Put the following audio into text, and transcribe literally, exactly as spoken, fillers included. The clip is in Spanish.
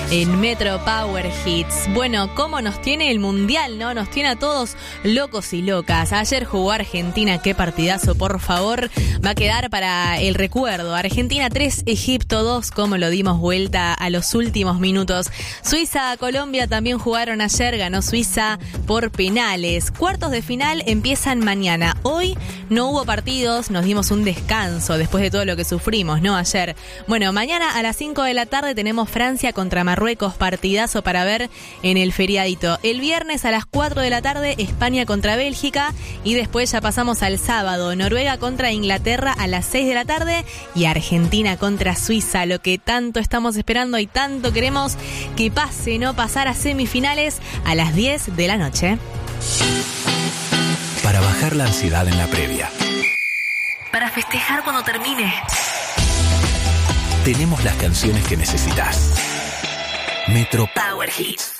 en Metro Power Hits. Bueno, ¿cómo nos tiene el Mundial, no? Nos tiene a todos locos y locas. Ayer jugó Argentina, qué partidazo, por favor. Va a quedar para el recuerdo. Argentina tres, Egipto dos, como lo dimos vuelta a los últimos minutos. Suiza, Colombia también jugaron ayer, ganó Suiza por penales. Cuartos de final empiezan mañana. Hoy no hubo partidos, nos dimos un descanso después de todo lo que sufrimos, ¿no? Ayer. Bueno, mañana a las cinco de la tarde tenemos Francia contra Marruecos, partidazo para ver en el feriadito. El viernes a las cuatro de la tarde, España contra Bélgica, y después ya pasamos al sábado, Noruega contra Inglaterra a las seis de la tarde y Argentina contra Suiza, lo que tanto estamos esperando y tanto queremos que pase, ¿no? Pasar a semifinales a las diez de la noche. Para bajar la ansiedad en la previa. Para festejar cuando termine. Tenemos las canciones que necesitas. Metro Power Hits.